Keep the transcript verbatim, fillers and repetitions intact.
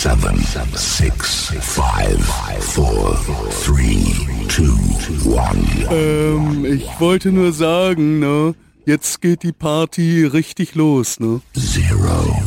seven, six, five, four, three, two, one. Ähm, ich wollte nur sagen, ne? Jetzt geht die Party richtig los, ne? Zero.